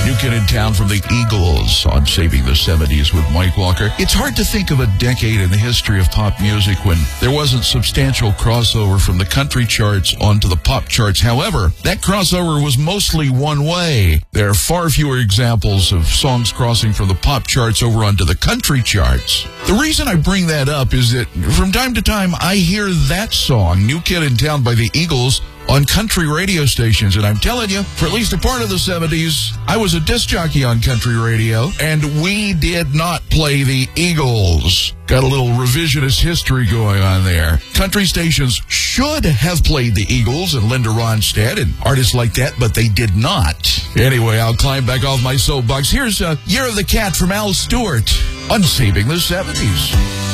New Kid in Town from the Eagles on Saving the 70s with Mike Walker. It's hard to think of a decade in the history of pop music when there wasn't substantial crossover from the country charts onto the pop charts. However, that crossover was mostly one way. There are far fewer examples of songs crossing from the pop charts over onto the country charts. The reason I bring that up is that from time to time I hear that song, New Kid in Town by the Eagles, on country radio stations. And I'm telling you, for at least a part of the 70s, I was a disc jockey on country radio, and we did not play the Eagles. Got a little revisionist history going on there. Country stations should have played the Eagles and Linda Ronstadt and artists like that, but they did not. Anyway, I'll climb back off my soapbox. Here's Year of the Cat from Al Stewart on Saving the 70s.